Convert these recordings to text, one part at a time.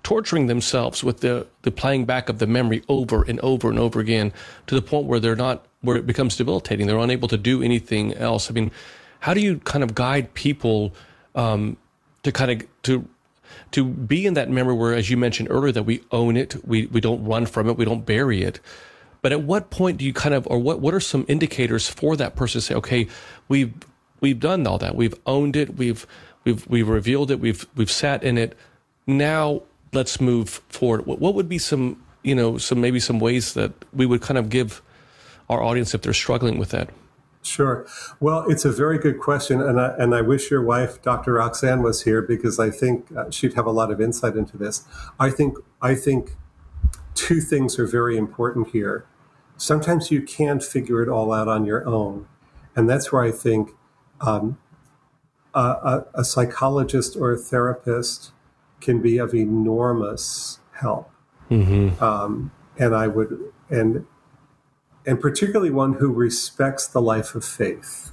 torturing themselves with the playing back of the memory over and over and over again, to the point where where it becomes debilitating. They're unable to do anything else. I mean, how do you kind of guide people to be in that memory where, as you mentioned earlier, that we own it, we don't run from it, we don't bury it? But at what point do you what are some indicators for that person to say, okay, we've done all that, we've owned it, we've revealed it, we've sat in it, now let's move forward? What would be some ways that we would kind of give our audience if they're struggling with that? Sure. Well, it's a very good question, and I wish your wife, Dr. Roxanne, was here, because I think she'd have a lot of insight into this. I think two things are very important here. Sometimes you can't figure it all out on your own, and that's where I think a psychologist or a therapist can be of enormous help. Mm-hmm. And particularly one who respects the life of faith.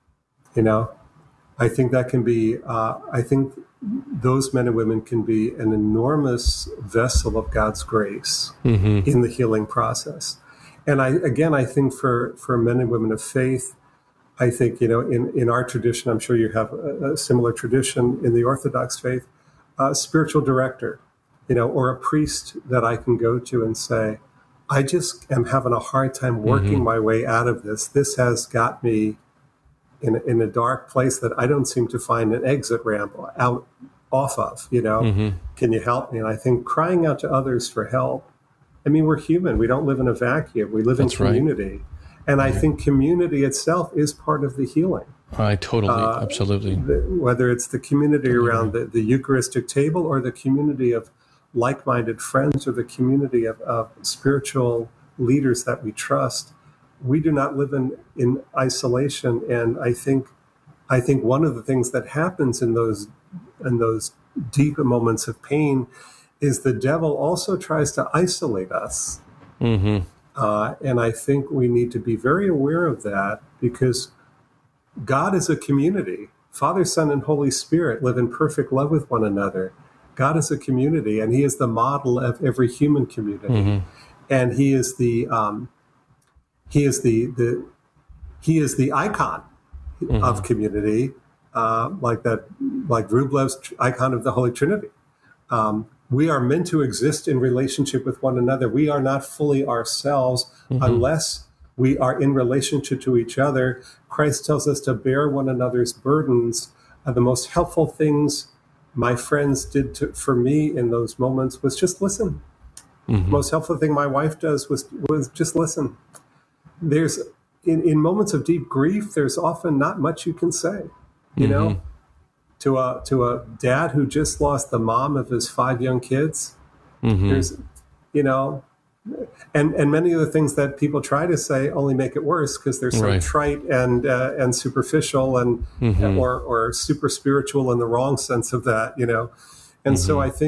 I think that can be, I think those men and women can be an enormous vessel of God's grace mm-hmm. in the healing process. And I think for men and women of faith, I think, in our tradition, I'm sure you have a similar tradition in the Orthodox faith, a spiritual director, or a priest that I can go to and say, I just am having a hard time working mm-hmm. my way out of this. This has got me in a dark place that I don't seem to find an exit ramp off of, mm-hmm. Can you help me? And I think crying out to others for help, we're human. We don't live in a vacuum. We live in community. Right. And I think community itself is part of the healing. I totally, absolutely. Whether it's the community around the Eucharistic table, or the community of like-minded friends, or the community of spiritual leaders that we trust, we do not live in isolation. And I think one of the things that happens in those deep moments of pain is the devil also tries to isolate us. Mm-hmm. And I think we need to be very aware of that, because God is a community. Father, Son, and Holy Spirit live in perfect love with one another. God is a community, and He is the model of every human community, mm-hmm. and He is the icon mm-hmm. of community, like Rublev's icon of the Holy Trinity. We are meant to exist in relationship with one another. We are not fully ourselves mm-hmm. unless we are in relationship to each other. Christ tells us to bear one another's burdens. The most helpful things my friends did for me in those moments was just listen. Mm-hmm. The most helpful thing my wife does was just listen. There's in moments of deep grief, there's often not much you can say, mm-hmm. To a dad who just lost the mom of his 5 young kids. Mm-hmm. There's, and many of the things that people try to say only make it worse, because they're so right. trite and superficial and mm-hmm. or super spiritual in the wrong sense of that, And mm-hmm. so I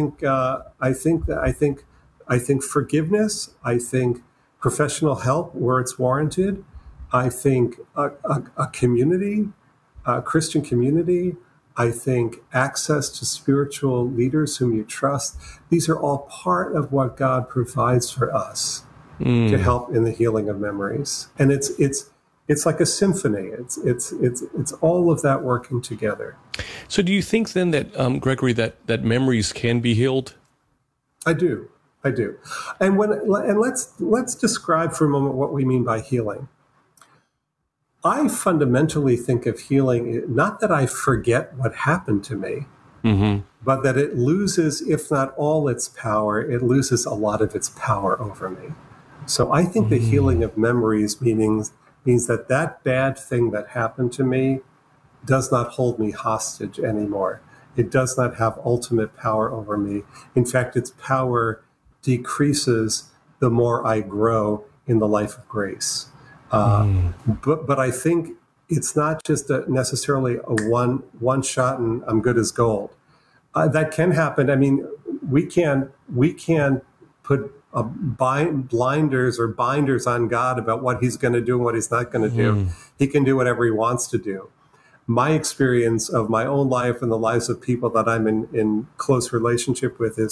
think forgiveness, I think professional help where it's warranted, I think a community, a Christian community, I think access to spiritual leaders whom you trust. These are all part of what God provides for us to help in the healing of memories. And it's like a symphony. It's all of that working together. So do you think then that, Gregory, that memories can be healed? I do. And let's describe for a moment what we mean by healing. I fundamentally think of healing, not that I forget what happened to me, mm-hmm. but that it loses, if not all its power, it loses a lot of its power over me. So I think the healing of memories means that bad thing that happened to me does not hold me hostage anymore. It does not have ultimate power over me. In fact, its power decreases the more I grow in the life of grace. But I think it's not just necessarily a one shot and I'm good as gold. That can happen. We can put blinders or binders on God about what He's going to do and what He's not going to do. He can do whatever He wants to do. My experience of my own life and the lives of people that I'm in close relationship with is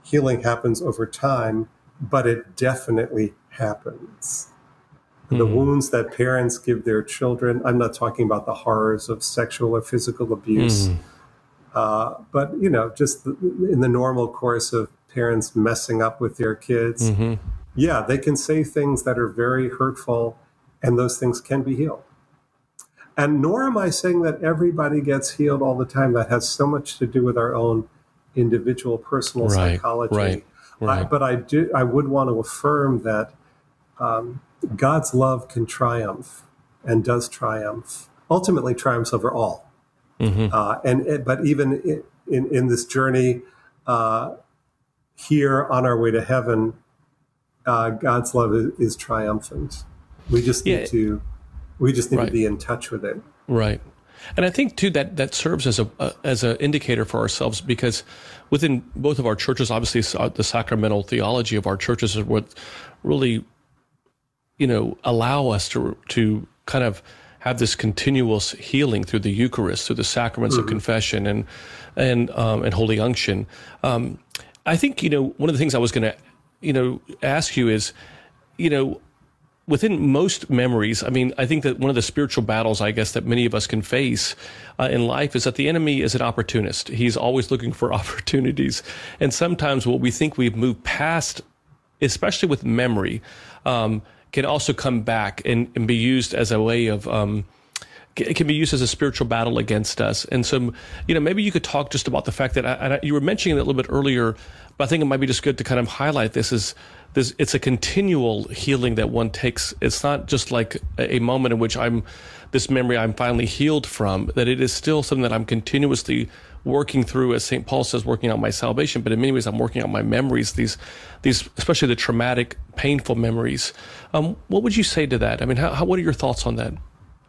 healing happens over time, but it definitely happens. The wounds that parents give their children, I'm not talking about the horrors of sexual or physical abuse, but, just in the normal course of parents messing up with their kids, yeah, they can say things that are very hurtful, and those things can be healed. And nor am I saying that everybody gets healed all the time. That has so much to do with our own individual personal psychology. Right. But I would want to affirm that God's love can triumph and does triumph, ultimately triumphs over all. But even in this journey here on our way to heaven, God's love is triumphant. We just need to be in touch with it. Right. And I think too that serves as an indicator for ourselves, because within both of our churches, obviously the sacramental theology of our churches is what really, allow us to kind of have this continuous healing through the Eucharist, through the sacraments of confession and Holy Unction. I think one of the things I was going to ask you is, within most memories, I think that one of the spiritual battles, I guess, that many of us can face in life is that the enemy is an opportunist. He's always looking for opportunities. And sometimes what we think we've moved past, especially with memory, can also come back and be used as a way of, it can be used as a spiritual battle against us. And so, maybe you could talk just about the fact that you were mentioning it a little bit earlier, but I think it might be just good to kind of highlight it's a continual healing that one takes. It's not just like a moment in which this memory I'm finally healed from, that it is still something that I'm continuously working through, as St. Paul says, working out my salvation. But in many ways, I'm working out my memories, these, especially the traumatic, painful memories. What would you say to that? What are your thoughts on that?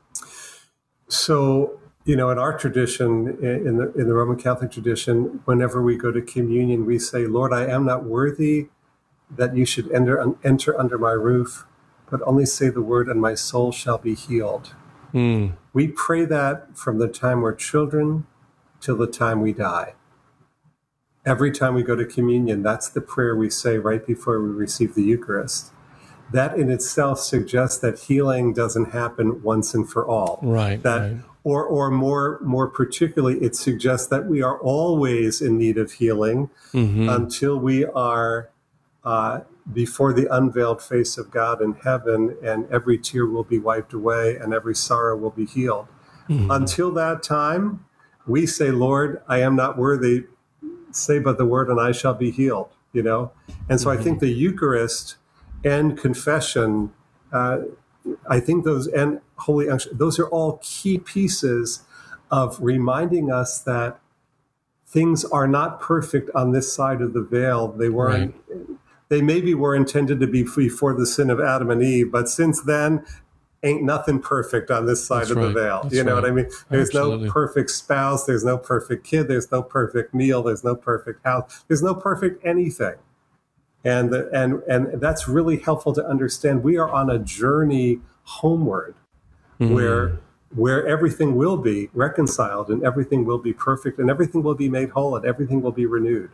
So, in our tradition, in the Roman Catholic tradition, whenever we go to communion, we say, Lord, I am not worthy that you should enter under my roof, but only say the word and my soul shall be healed. We pray that from the time we're children till the time we die. Every time we go to communion, that's the prayer we say right before we receive the Eucharist. That in itself suggests that healing doesn't happen once and for all. Right. Or more particularly, it suggests that we are always in need of healing until we are before the unveiled face of God in heaven, and every tear will be wiped away and every sorrow will be healed. Until that time, we say, Lord, I am not worthy. Say but the word and I shall be healed, And so I think the Eucharist and confession, I think those and Holy Unction, those are all key pieces of reminding us that things are not perfect on this side of the veil. They weren't. Right. They maybe were intended to be before the sin of Adam and Eve, but since then, ain't nothing perfect on this side of the veil. You know what I mean? There's no perfect spouse. There's no perfect kid. There's no perfect meal. There's no perfect house. There's no perfect anything. And that's really helpful to understand. We are on a journey homeward where everything will be reconciled and everything will be perfect and everything will be made whole and everything will be renewed.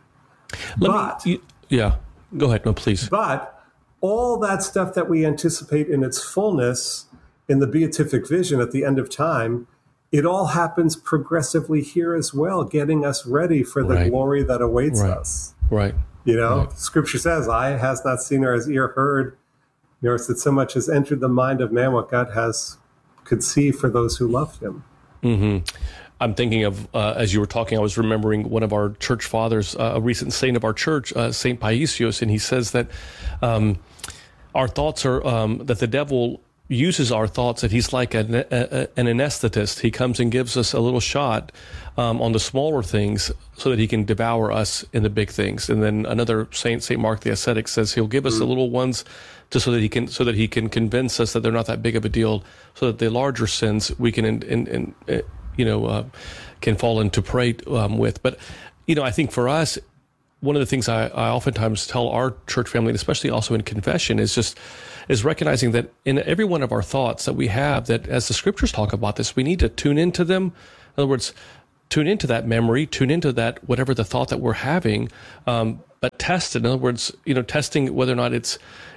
Go ahead. No, please. But all that stuff that we anticipate in its fullness in the beatific vision at the end of time, it all happens progressively here as well, getting us ready for the glory that awaits us. Right. Scripture says, eye has not seen or has ear heard, nor is it so much as entered the mind of man what God could see for those who loved him. I'm thinking of, as you were talking, I was remembering one of our church fathers, a recent saint of our church, St. Paisios, and he says that our thoughts are, that the devil uses our thoughts, that he's like an anesthetist. He comes and gives us a little shot on the smaller things so that he can devour us in the big things. And then another saint, St. Mark the Ascetic, says he'll give us the little ones just so that he can convince us that they're not that big of a deal, so that the larger sins we can can fall into prey with. But I think for us, one of the things I oftentimes tell our church family, and especially also in confession, is recognizing that in every one of our thoughts that we have, that as the scriptures talk about this, we need to tune into them. In other words, tune into that memory, tune into that, whatever the thought that we're having, but test it. In other words, testing whether or not it's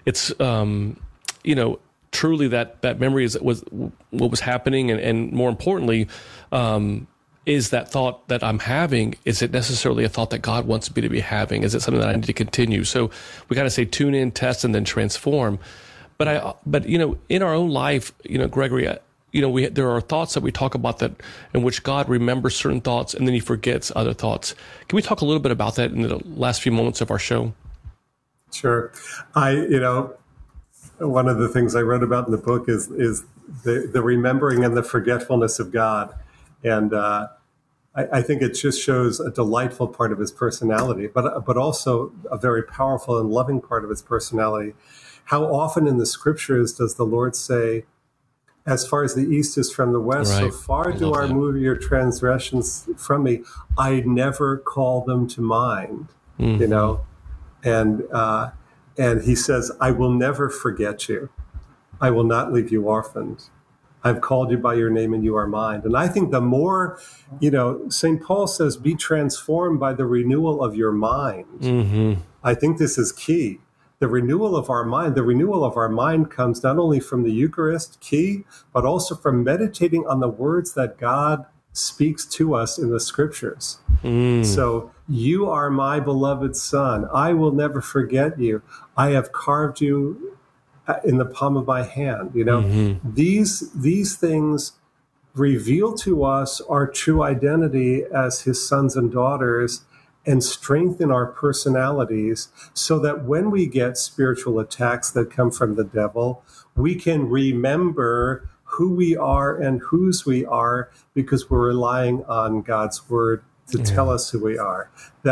truly that memory was what was happening, and more importantly, is that thought that I'm having, is it necessarily a thought that God wants me to be having? Is it something that I need to continue? So we kind of say tune in, test, and then transform. But in our own life, Gregory, there are thoughts that we talk about that in which God remembers certain thoughts and then he forgets other thoughts. Can we talk a little bit about that in the last few moments of our show? Sure. One of the things I wrote about in the book is the remembering and the forgetfulness of God. And I think it just shows a delightful part of his personality, but also a very powerful and loving part of his personality. How often in the scriptures does the Lord say, as far as the east is from the west, Right. so far do I move your transgressions from me. I never call them to mind, And he says, I will never forget you. I will not leave you orphaned. I've called you by your name and you are mine. And I think the more, St. Paul says, be transformed by the renewal of your mind. Mm-hmm. I think this is key. The renewal of our mind comes not only from the Eucharist, key, but also from meditating on the words that God speaks to us in the scriptures. So you are my beloved son. I will never forget you. I have carved you in the palm of my hand. These things reveal to us our true identity as his sons and daughters and strengthen our personalities so that when we get spiritual attacks that come from the devil, we can remember who we are and whose we are because we're relying on God's word to tell us who we are.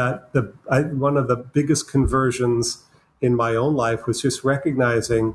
One of the biggest conversions in my own life was just recognizing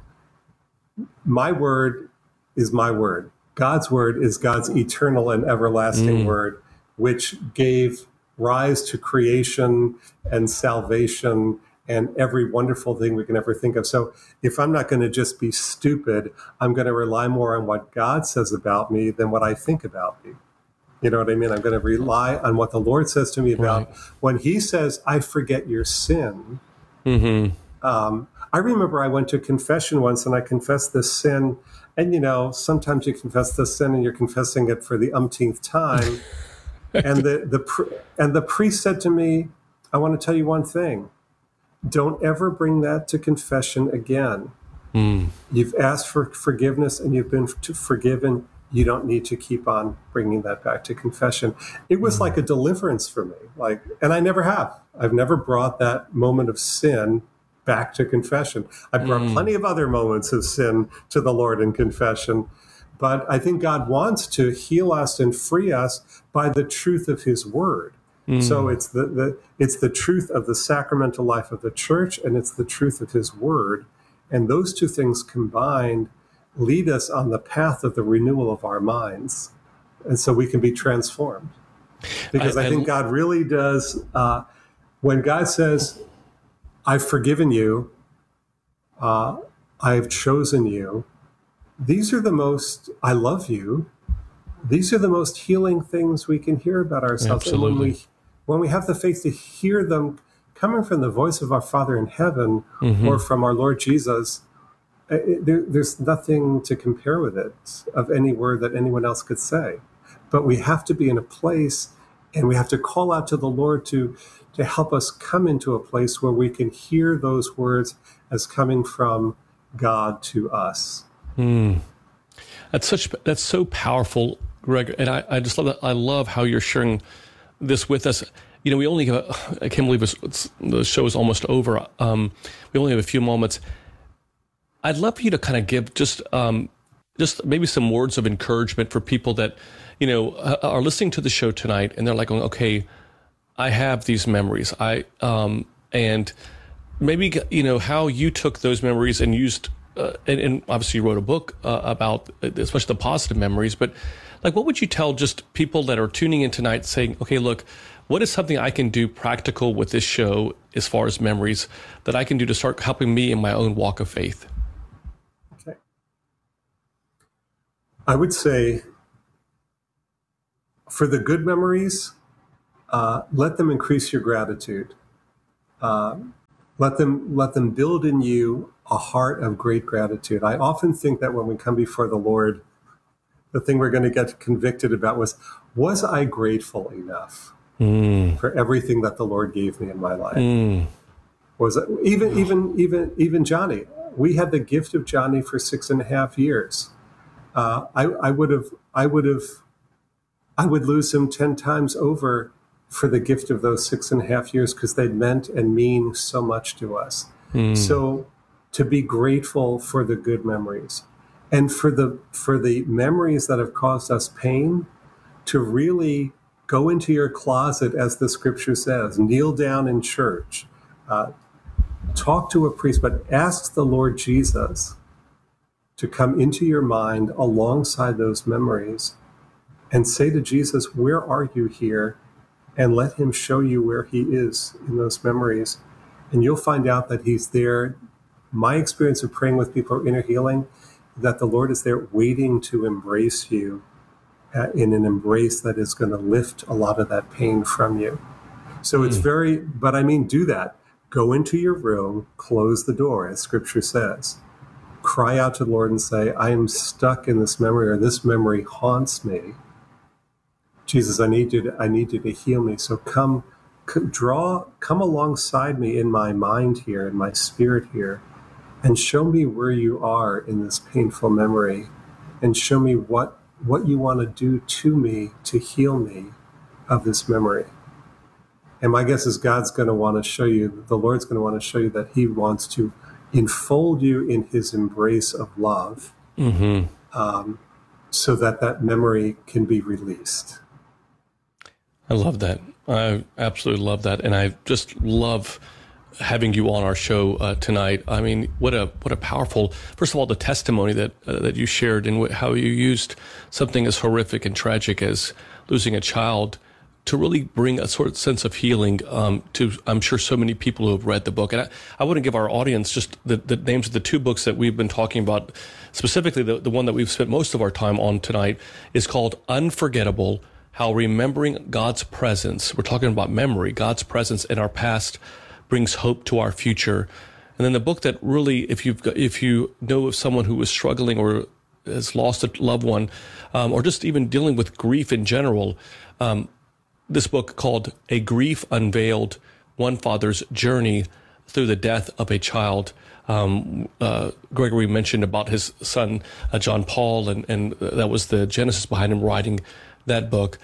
my word is my word. God's word is God's eternal and everlasting word, which gave rise to creation and salvation and every wonderful thing we can ever think of. So if I'm not going to just be stupid, I'm going to rely more on what God says about me than what I think about me. You know what I mean? I'm going to rely on what the Lord says to me about when he says, I forget your sin. I remember I went to confession once and I confessed this sin. And, sometimes you confess this sin and you're confessing it for the umpteenth time. And the priest said to me, I want to tell you one thing. Don't ever bring that to confession again. You've asked for forgiveness and you've been forgiven. You don't need to keep on bringing that back to confession. It was like a deliverance for me. And I never have. I've never brought that moment of sin back to confession. I've brought plenty of other moments of sin to the Lord in confession. But I think God wants to heal us and free us by the truth of his word. So it's the truth of the sacramental life of the church, and it's the truth of his word. And those two things combined lead us on the path of the renewal of our minds. And so we can be transformed. Because I think God really does, when God says, I've forgiven you, I've chosen you, these are the most, I love you. These are the most healing things we can hear about ourselves. Absolutely. And when we have the faith to hear them coming from the voice of our Father in heaven or from our Lord Jesus, there's nothing to compare with it of any word that anyone else could say. But we have to be in a place and we have to call out to the Lord to help us come into a place where we can hear those words as coming from God to us. That's so powerful, Greg, and I just love that. I love how you're sharing this with us. We only have, I can't believe the show is almost over. We only have a few moments. I'd love for you to kind of give just maybe some words of encouragement for people that are listening to the show tonight and they're like, okay, I have these memories. And maybe how you took those memories and used. And obviously you wrote a book about especially the positive memories, but what would you tell just people that are tuning in tonight saying, okay, look, what is something I can do practical with this show as far as memories that I can do to start helping me in my own walk of faith? Okay. I would say for the good memories, let them increase your gratitude. Let them build in you a heart of great gratitude. I often think that when we come before the Lord, the thing we're going to get convicted about was I grateful enough for everything that the Lord gave me in my life? Was it, even Johnny? We had the gift of Johnny for 6.5 years. I would lose him 10 times over for the gift of those 6.5 years, because they meant and mean so much to us. So to be grateful for the good memories, and for the memories that have caused us pain, to really go into your closet, as the scripture says, kneel down in church, talk to a priest, but ask the Lord Jesus to come into your mind alongside those memories and say to Jesus, where are you here? And let him show you where he is in those memories. And you'll find out that he's there. My experience of praying with people for inner healing, that the Lord is there waiting to embrace you in an embrace that is going to lift a lot of that pain from you. So it's do that. Go into your room, close the door, as scripture says. Cry out to the Lord and say, I am stuck in this memory, or this memory haunts me. Jesus, I need you to heal me. So come alongside me in my mind here, in my spirit here, and show me where you are in this painful memory, and show me what you want to do to me to heal me of this memory. And my guess is God's going to want to show you, the Lord's going to want to show you that he wants to enfold you in his embrace of love, so that memory can be released. I love that. I absolutely love that. And I just love having you on our show tonight. I mean, what a powerful, first of all, the testimony that you shared, and how you used something as horrific and tragic as losing a child to really bring a sort of sense of healing to, I'm sure, so many people who have read the book. And I want to give our audience just the names of the two books that we've been talking about. Specifically, the one that we've spent most of our time on tonight is called Unforgettable: How Remembering God's Presence. We're talking about memory. God's presence in our past brings hope to our future. And then the book that really, if you know of someone who is struggling or has lost a loved one, or just even dealing with grief in general, this book called A Grief Unveiled: One Father's Journey Through the Death of a Child. Gregory mentioned about his son, John Paul, and that was the genesis behind him writing that book.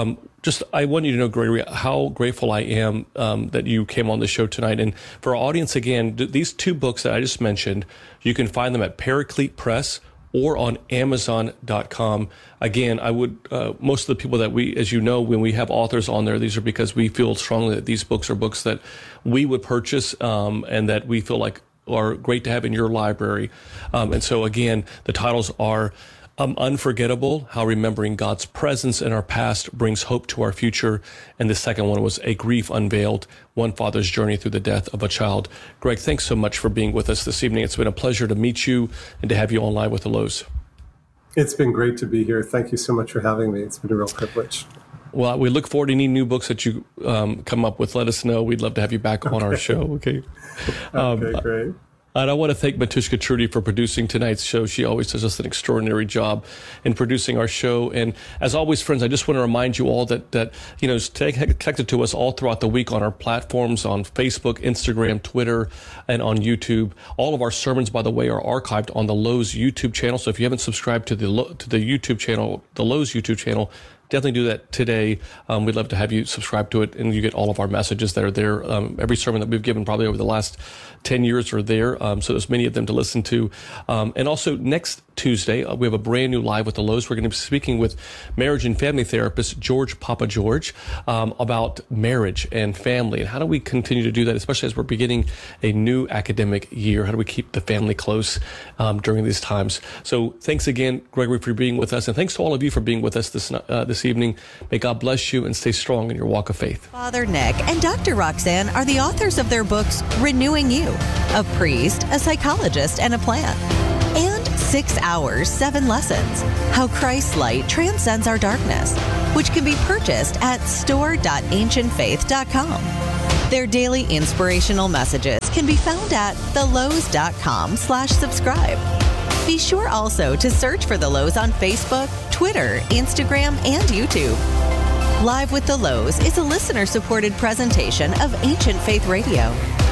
I want you to know, Gregory, how grateful I am that you came on the show tonight. And for our audience, again, these two books that I just mentioned, you can find them at Paraclete Press or on Amazon.com. Again, I would, most of the people that we, as you know, when we have authors on there, these are because we feel strongly that these books are books that we would purchase and that we feel like are great to have in your library. And so again, the titles are Unforgettable: How Remembering God's Presence in Our Past Brings Hope to Our Future. And the second one was A Grief Unveiled: One Father's Journey Through the Death of a Child. Greg, thanks so much for being with us this evening. It's been a pleasure to meet you and to have you on Live with the Lows. It's been great to be here. Thank you so much for having me. It's been a real privilege. Well, we look forward to any new books that you come up with. Let us know. We'd love to have you back on our show. Okay. Okay, great. And I want to thank Matushka Trudy for producing tonight's show. She always does us an extraordinary job in producing our show. And as always, friends, I just want to remind you all that stay connected to us all throughout the week on our platforms, on Facebook, Instagram, Twitter, and on YouTube. All of our sermons, by the way, are archived on the Lowe's YouTube channel. So if you haven't subscribed to the YouTube channel, the Lowe's YouTube channel, definitely do that today. We'd love to have you subscribe to it, and you get all of our messages that are there. Every sermon that we've given probably over the last 10 years are there. So there's many of them to listen to. And also next Tuesday, we have a brand new Live with the Lows. We're going to be speaking with marriage and family therapist George Papa George about marriage and family, and how do we continue to do that, especially as we're beginning a new academic year. How do we keep the family close during these times? So thanks again, Gregory, for being with us, and thanks to all of you for being with us this evening. May God bless you and stay strong in your walk of faith. Father Nick and Dr. Roxanne are the authors of their books Renewing You, a priest, a psychologist, and a plant, and 6 Hours, 7 Lessons, How Christ's Light Transcends Our Darkness, which can be purchased at store.ancientfaith.com. Their daily inspirational messages can be found at thelowe's.com/subscribe. Be sure also to search for The Lowe's on Facebook, Twitter, Instagram, and YouTube. Live with The Lowe's is a listener-supported presentation of Ancient Faith Radio.